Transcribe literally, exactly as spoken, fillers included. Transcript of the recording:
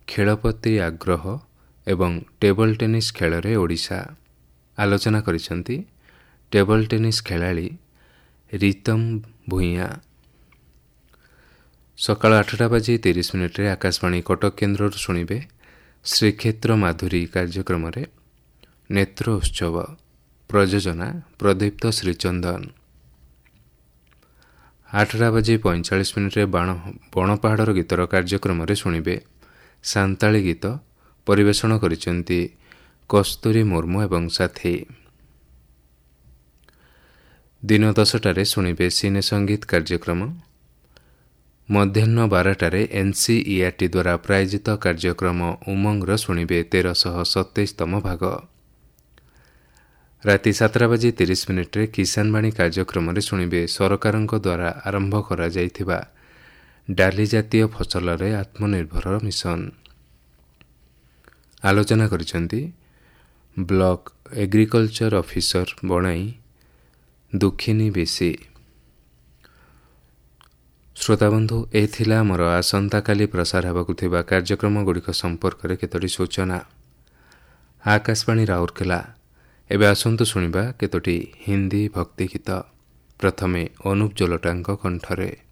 ଖେଳ ପ୍ରତି ଆଗ୍ରହ ଏବଂ ଟେବଲ୍ ଟେନିସ୍ ଖେଳରେ ଓଡ଼ିଶା। ଆଲୋଚନା କରିଛନ୍ତି ଟେବଲ୍ ଟେନିସ୍ ଖେଳାଳି ରୀତମ ଭୂୟାଁ। ସକାଳ ଆଠଟା ବାଜି ତିରିଶ ମିନିଟ୍ରେ ଆକାଶବାଣୀ କଟକ କେନ୍ଦ୍ରରୁ ଶୁଣିବେ ଶ୍ରୀକ୍ଷେତ୍ର ମାଧୁରୀ କାର୍ଯ୍ୟକ୍ରମରେ ନେତ୍ର ଉତ୍ସବ, ପ୍ରଯୋଜନା ପ୍ରଦୀପ୍ତ ଶ୍ରୀଚନ୍ଦନ। ଆଠଟା ବାଜି ପଇଁଚାଳିଶ ମିନିଟ୍ରେ ବାଣ ବଣପାହାଡ଼ର ଗୀତର କାର୍ଯ୍ୟକ୍ରମରେ ଶୁଣିବେ ସାନ୍ତାଳୀ ଗୀତ, ପରିବେଷଣ କରିଛନ୍ତି କସ୍ତୁରୀ ମୁର୍ମୁ ଏବଂ ସାଥୀ। ଦିନ ଦଶଟାରେ ଶୁଣିବେ ସିନେ ସଙ୍ଗୀତ କାର୍ଯ୍ୟକ୍ରମ। ମଧ୍ୟାହ୍ନ ବାରଟାରେ ଏନ୍ସିଇଆର୍ଟି ଦ୍ୱାରା ପ୍ରାୟୋଜିତ କାର୍ଯ୍ୟକ୍ରମ ଉମଙ୍ଗର ଶୁଣିବେ ତେରଶହ ସତେଇଶତମ ଭାଗ। ରାତି ସାତଟା ବାଜି ତିରିଶ ମିନିଟ୍ରେ କିଷାନ ବାଣୀ କାର୍ଯ୍ୟକ୍ରମରେ ଶୁଣିବେ ସରକାରଙ୍କ ଦ୍ୱାରା ଆରମ୍ଭ କରାଯାଇଥିବା ଡାଲି ଜାତୀୟ ଫସଲରେ ଆତ୍ମନିର୍ଭର ମିଶନ। ଆଲୋଚନା କରିଛନ୍ତି ବ୍ଲକ ଏଗ୍ରିକଲଚର ଅଫିସର ବଣାଇ ଦୁଃଖିନୀ ବେଶୀ। ଶ୍ରୋତାବନ୍ଧୁ, ଏ ଥିଲା ଆମର ଆସନ୍ତାକାଲି ପ୍ରସାର ହେବାକୁ ଥିବା କାର୍ଯ୍ୟକ୍ରମଗୁଡ଼ିକ ସମ୍ପର୍କରେ କେତୋଟି ସୂଚନା। ଆକାଶବାଣୀ ରାଉରକେଲା। ଏବେ ଆସନ୍ତୁ ଶୁଣିବା କେତୋଟି ହିନ୍ଦୀ ଭକ୍ତି ଗୀତ। ପ୍ରଥମେ ଅନୁପ ଜଲୋଟାଙ୍କ କଣ୍ଠରେ।